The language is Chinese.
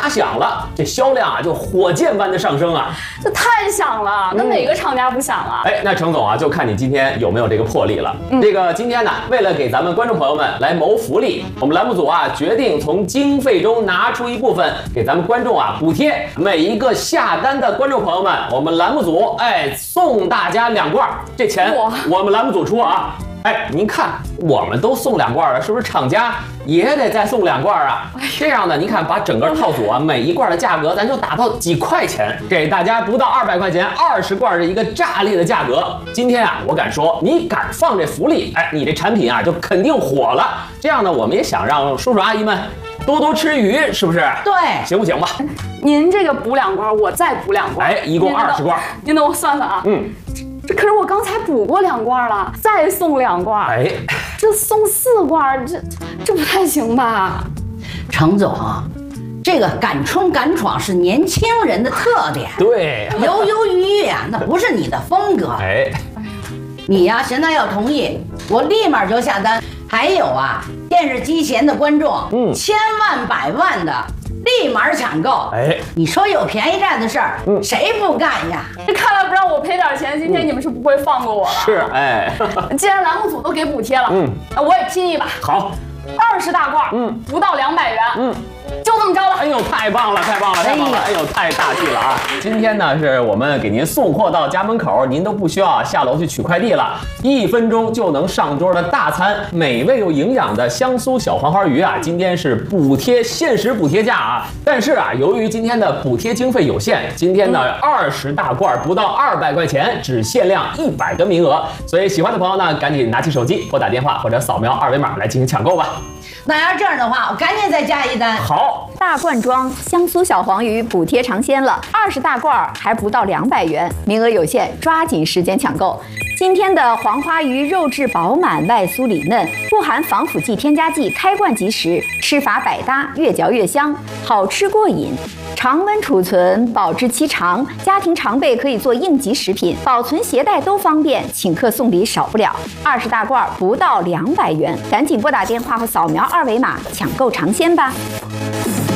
打响了，这销量啊就火箭般的上升啊！ 这太响了，那哪个厂家不响啊？ 哎，那程总啊，就看你今天有没有这个魄力了。这个今天呢，为了给咱们观众朋友们来谋福利，我们栏目组啊决定从经费中拿出一部分给咱们观众啊补贴每一个下单的观众朋友们，我们栏目组送大家2罐，这钱我们栏目组出啊。哎，您看，我们都送2罐了，是不是厂家也得再送2罐啊？这样呢，您看把整个套组啊，每一罐的价格咱就打到几块钱，给大家不到200块钱，20罐的一个炸裂的价格。今天啊，我敢说，你敢放这福利，哎，你这产品啊就肯定火了。这样呢，我们也想让叔叔阿姨们多多吃鱼，是不是？ 对， 行不行吧？ 您这个补2罐，我再补2罐， 哎，一共20罐。 您等我算算啊。这可是我刚才补过2罐了，再送2罐， 哎， 这送4罐，这不太行吧？ 程总，这个敢冲敢闯是年轻人的特点， 对， 犹犹豫豫呀，那不是你的风格。 哎， 你呀，现在要同意，我立马就下单。还有啊，电视机前的观众，千万百万的。立马抢购！哎，你说有便宜占的事儿，谁不干呀？ 这看来不让我赔点钱，今天你们是不会放过我了。 是，哎， 既然栏目组都给补贴了，那我也拼一把。 好 ，20大罐，不到200元，就这么着了。 哎呦，太棒了，太棒了，太棒了！哎呦，太大气了啊！今天呢，是我们给您送货到家门口，您都不需要下楼去取快递了，1分钟就能上桌的大餐，美味又营养的香酥小黄花鱼啊，今天是限时补贴价啊！但是啊，由于今天的补贴经费有限，今天呢20大罐不到200块钱，只限量100个名额，所以喜欢的朋友呢，赶紧拿起手机拨打电话或者扫描2维码来进行抢购吧。 那要这样的话，我赶紧再加一单。 好， 大罐装香酥小黄鱼补贴尝鲜了，20大罐还不到200元，名额有限，抓紧时间抢购。今天的黄花鱼肉质饱满，外酥里嫩，不含防腐剂、添加剂，开罐即食，吃法百搭，越嚼越香，好吃过瘾。常温储存，保质期长，家庭常备可以做应急食品，保存携带都方便，请客送礼少不了。20大罐不到200元，赶紧拨打电话或扫描2维码抢购尝鲜吧。